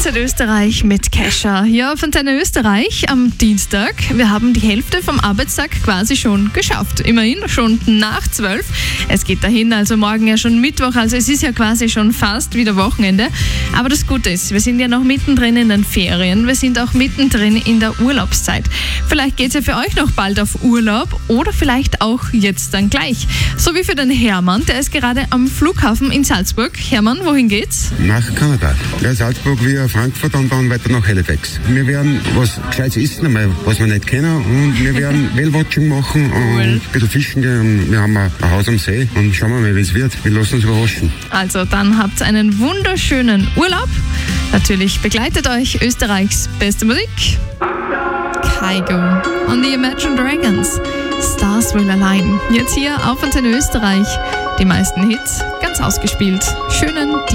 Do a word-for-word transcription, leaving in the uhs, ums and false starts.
Inside Österreich mit Kesha. Ja, auf Antenne Österreich am Dienstag. Wir haben die Hälfte vom Arbeitstag quasi schon geschafft. Immerhin schon nach zwölf. Es geht dahin, also morgen ja schon Mittwoch, also es ist ja quasi schon fast wieder Wochenende. Aber das Gute ist, wir sind ja noch mittendrin in den Ferien. Wir sind auch mittendrin in der Urlaubszeit. Vielleicht geht es ja für euch noch bald auf Urlaub oder vielleicht auch jetzt dann gleich. So wie für den Hermann, der ist gerade am Flughafen in Salzburg. Hermann, wohin geht's? Nach Kanada. Ja, Salzburg via Frankfurt und dann weiter nach Halifax. Wir werden was Gescheites essen, einmal, was wir nicht kennen, und wir werden Whale-Watching machen und Cool. ein bisschen fischen gehen. Wir haben ein Haus am See und schauen wir mal, wie es wird. Wir lassen uns überraschen. Also dann habt ihr einen wunderschönen Urlaub. Natürlich begleitet euch Österreichs beste Musik. Kygo und die Imagine Dragons. Stars Will Align. Jetzt hier auf Antenne Österreich. Die meisten Hits ganz ausgespielt. Schönen